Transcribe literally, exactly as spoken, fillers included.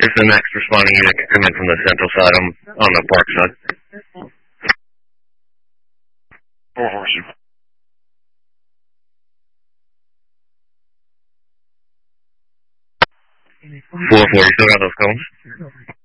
If the next responding unit can come in from the central side, I'm on the park side. Four horses. Four four, you still got those cones?